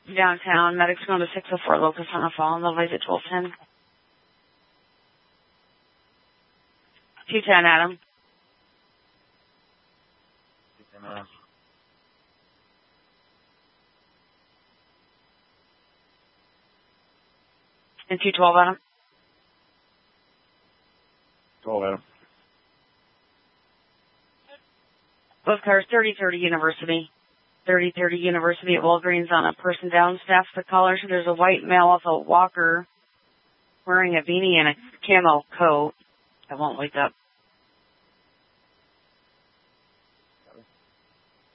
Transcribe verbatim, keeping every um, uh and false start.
downtown. Medics going to six oh four Locust on a fall. They'll raise at twelve ten. two ten, Adam. And two twelve, Adam. twelve, Adam. Both cars, thirty thirty University. thirty thirty University at Walgreens on a person down. Staff the caller. So there's a white male with a walker wearing a beanie and a camo coat. I won't wake up.